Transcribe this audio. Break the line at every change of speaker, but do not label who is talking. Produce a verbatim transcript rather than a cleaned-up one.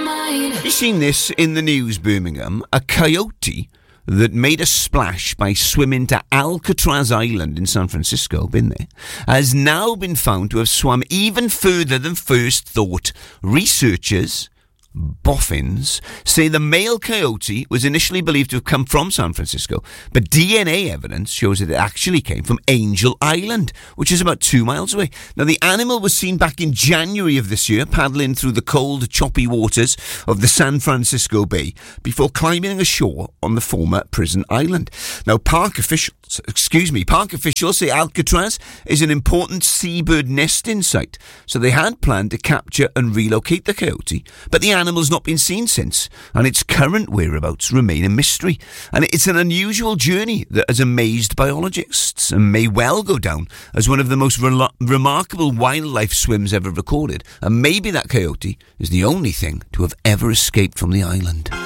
mind.
You've seen this in the news, Birmingham. A coyote that made a splash by swimming to Alcatraz Island in San Francisco, been there, has now been found to have swum even further than first thought. Researchers, boffins, say the male coyote was initially believed to have come from San Francisco, but D N A evidence shows that it actually came from Angel Island, which is about two miles away. Now, the animal was seen back in January of this year, paddling through the cold, choppy waters of the San Francisco Bay before climbing ashore on the former prison island. Now, park officials, excuse me, park officials say Alcatraz is an important seabird nesting site, so they had planned to capture and relocate the coyote, but the animal's not been seen since, and its current whereabouts remain a mystery. And it's an unusual journey that has amazed biologists and may well go down as one of the most re- remarkable wildlife swims ever recorded. And maybe that coyote is the only thing to have ever escaped from the island.